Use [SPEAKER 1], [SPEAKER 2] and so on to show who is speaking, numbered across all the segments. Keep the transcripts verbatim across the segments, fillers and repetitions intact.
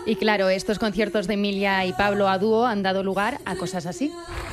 [SPEAKER 1] Y claro, estos conciertos de Emilia y Pablo a dúo han dado lugar a cosas así.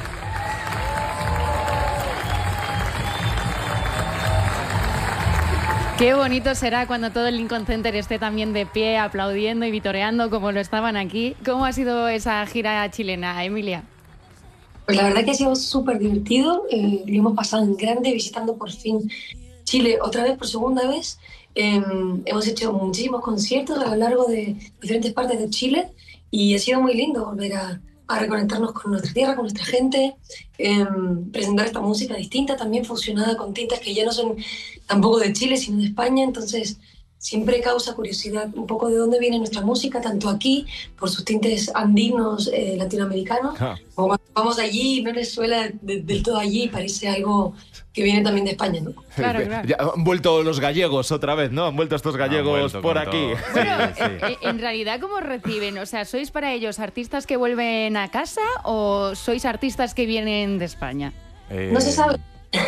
[SPEAKER 1] Qué bonito será cuando todo el Lincoln Center esté también de pie, aplaudiendo y vitoreando como lo estaban aquí. ¿Cómo ha sido esa gira chilena, Emilia?
[SPEAKER 2] Pues la verdad que ha sido súper divertido, eh, lo hemos pasado en grande visitando por fin Chile otra vez, por segunda vez. Eh, hemos hecho muchísimos conciertos a lo largo de diferentes partes de Chile y ha sido muy lindo volver a, a reconectarnos con nuestra tierra, con nuestra gente, eh, presentar esta música distinta, también fusionada con tintas que ya no son tampoco de Chile, sino de España. Entonces siempre causa curiosidad un poco de dónde viene nuestra música, tanto aquí, por sus tintes andinos, eh, latinoamericanos, ah. como cuando vamos allí y no les suena de, del todo allí, parece algo que viene también de España, ¿no?
[SPEAKER 1] Claro, claro.
[SPEAKER 3] Ya han vuelto los gallegos otra vez, ¿no? Han vuelto estos gallegos por aquí.
[SPEAKER 1] Bueno, sí, sí. En realidad, ¿cómo reciben? O sea, ¿sois para ellos artistas que vuelven a casa o sois artistas que vienen de España?
[SPEAKER 2] Eh, no se sabe.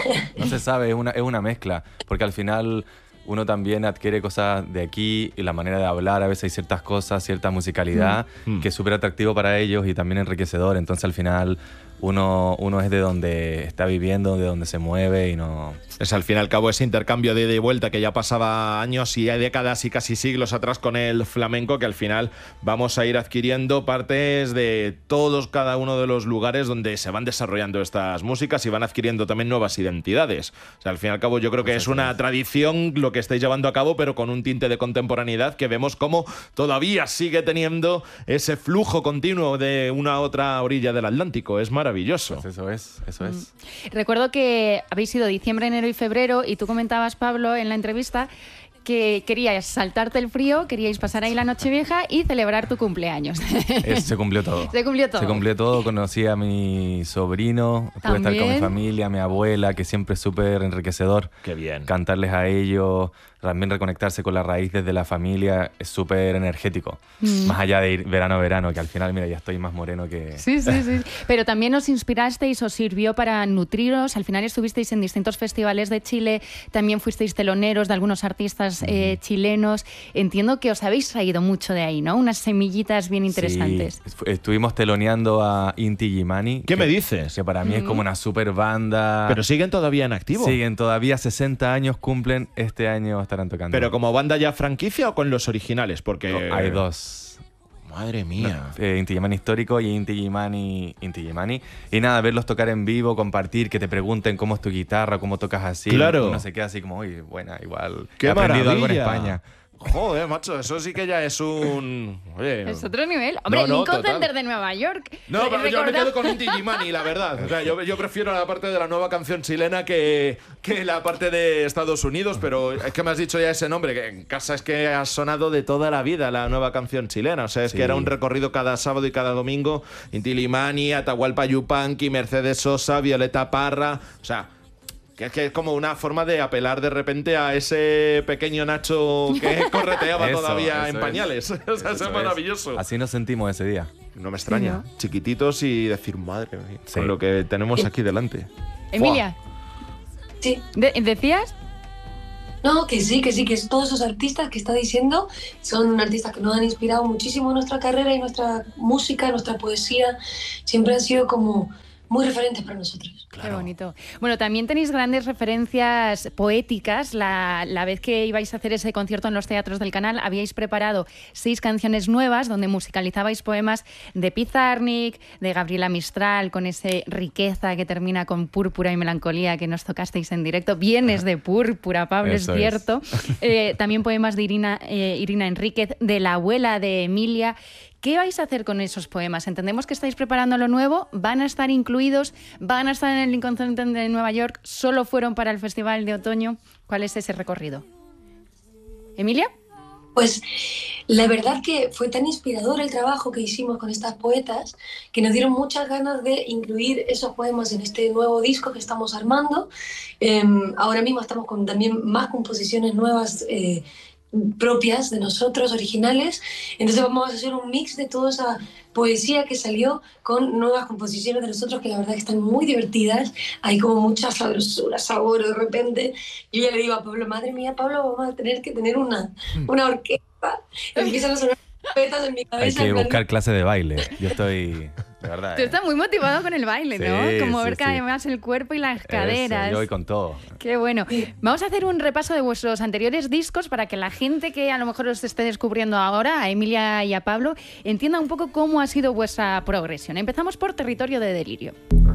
[SPEAKER 4] No se sabe, es una, es una mezcla, porque al final uno también adquiere cosas de aquí y la manera de hablar, a veces hay ciertas cosas, cierta musicalidad mm. que es súper atractivo para ellos y también enriquecedor. Entonces al final uno, uno es de donde está viviendo, de donde se mueve y no...
[SPEAKER 3] Es al fin y al cabo ese intercambio de ida y vuelta que ya pasaba años y décadas y casi siglos atrás con el flamenco, que al final vamos a ir adquiriendo partes de todos, cada uno de los lugares donde se van desarrollando estas músicas y van adquiriendo también nuevas identidades. O sea, al fin y al cabo yo creo que pues es una es. tradición lo que estáis llevando a cabo, pero con un tinte de contemporaneidad que vemos cómo todavía sigue teniendo ese flujo continuo de una a otra orilla del Atlántico. Es maravilloso.
[SPEAKER 4] Pues eso es, eso es.
[SPEAKER 1] Recuerdo que habéis sido diciembre, enero y febrero y tú comentabas, Pablo, en la entrevista que querías saltarte el frío, queríais pasar ahí la Nochevieja y celebrar tu cumpleaños.
[SPEAKER 4] Es, se cumplió todo.
[SPEAKER 1] Se cumplió todo.
[SPEAKER 4] Se cumplió todo. Conocí a mi sobrino, pude estar con mi familia, a mi abuela, que siempre es súper enriquecedor.
[SPEAKER 3] Qué bien.
[SPEAKER 4] Cantarles a ellos, también reconectarse con las raíces de la familia es súper energético. Mm. Más allá de ir verano a verano, que al final, mira, ya estoy más moreno que...
[SPEAKER 1] Sí, sí, sí. Pero también os inspirasteis, os sirvió para nutriros. Al final estuvisteis en distintos festivales de Chile, también fuisteis teloneros de algunos artistas eh, chilenos. Entiendo que os habéis traído mucho de ahí, ¿no? Unas semillitas bien interesantes.
[SPEAKER 4] Sí, estuvimos teloneando a Inti Illimani.
[SPEAKER 3] ¿Qué que, me dices?
[SPEAKER 4] Que para mí mm. es como una super banda.
[SPEAKER 3] ¿Pero siguen todavía en activo?
[SPEAKER 4] Siguen todavía, sesenta años cumplen este año, estarán tocando.
[SPEAKER 3] ¿Pero como banda ya franquicia o con los originales? Porque
[SPEAKER 4] no, hay dos.
[SPEAKER 3] Madre mía.
[SPEAKER 4] No, eh, Inti Illimani histórico y Inti Illimani, Inti Illimani. Y nada, verlos tocar en vivo, compartir, que te pregunten cómo es tu guitarra, cómo tocas así.
[SPEAKER 3] Claro.
[SPEAKER 4] Uno se queda así como, uy, buena, igual.
[SPEAKER 3] ¡Qué
[SPEAKER 4] he aprendido
[SPEAKER 3] maravilla!
[SPEAKER 4] algo en España.
[SPEAKER 3] Joder, macho, eso sí que ya es un...
[SPEAKER 1] Oye, es otro nivel. Hombre, no, no, Lincoln total. Center de Nueva York.
[SPEAKER 3] No, pero recordad... yo me quedo con Inti Illimani, la verdad. O sea, yo, yo prefiero la parte de la nueva canción chilena que, que la parte de Estados Unidos, pero es que me has dicho ya ese nombre, que en casa es que ha sonado de toda la vida la nueva canción chilena. O sea, es sí. que era un recorrido cada sábado y cada domingo. Inti Illimani, Atahualpa Yupanqui, Mercedes Sosa, Violeta Parra... O sea... Que es que es como una forma de apelar de repente a ese pequeño Nacho que correteaba eso, todavía eso en pañales. Es. O sea, eso es maravilloso.
[SPEAKER 4] Es. Así nos sentimos ese día.
[SPEAKER 3] No me extraña. Sí, ¿no? Chiquititos y decir, madre mía, sí. con lo que tenemos aquí delante.
[SPEAKER 1] Emilia.
[SPEAKER 2] Sí.
[SPEAKER 1] ¿De- ¿Decías?
[SPEAKER 2] No, que sí, que sí, que todos esos artistas que está diciendo son artistas que nos han inspirado muchísimo en nuestra carrera y nuestra música, nuestra poesía. Siempre han sido como... muy referentes para nosotros.
[SPEAKER 1] Claro. Qué bonito. Bueno, también tenéis grandes referencias poéticas. La, la vez que ibais a hacer ese concierto en los teatros del canal, habíais preparado seis canciones nuevas donde musicalizabais poemas de Pizarnik, de Gabriela Mistral, con ese riqueza que termina con púrpura y melancolía que nos tocasteis en directo. Vienes de púrpura, Pablo, Eso es cierto. Es. Eh, también poemas de Irina, eh, Irina Enríquez, de la abuela de Emilia. ¿Qué vais a hacer con esos poemas? Entendemos que estáis preparando lo nuevo, van a estar incluidos, van a estar en el Lincoln Center de Nueva York, solo fueron para el Festival de Otoño. ¿Cuál es ese recorrido? ¿Emilia?
[SPEAKER 2] Pues la verdad que fue tan inspirador el trabajo que hicimos con estas poetas que nos dieron muchas ganas de incluir esos poemas en este nuevo disco que estamos armando. Eh, ahora mismo estamos con también más composiciones nuevas eh, propias de nosotros, originales. Entonces vamos a hacer un mix de toda esa poesía que salió con nuevas composiciones de nosotros que la verdad que están muy divertidas. Hay como mucha sabrosura, sabor de repente. Yo ya le digo a Pablo, madre mía, Pablo, vamos a tener que tener una, una orquesta. Empiezan a sonar cabezas en mi cabeza.
[SPEAKER 4] Hay que buscar clase de baile. Yo estoy... De verdad,
[SPEAKER 1] Tú
[SPEAKER 4] ¿eh?
[SPEAKER 1] estás muy motivado con el baile, ¿no?
[SPEAKER 4] Sí,
[SPEAKER 1] Como
[SPEAKER 4] sí,
[SPEAKER 1] ver cada
[SPEAKER 4] sí.
[SPEAKER 1] vez más el cuerpo y las
[SPEAKER 4] Eso,
[SPEAKER 1] caderas.
[SPEAKER 4] yo voy con todo.
[SPEAKER 1] Qué bueno. Vamos a hacer un repaso de vuestros anteriores discos para que la gente que a lo mejor os esté descubriendo ahora, a Emilia y a Pablo, entienda un poco cómo ha sido vuestra progresión. Empezamos por Territorio de Delirio.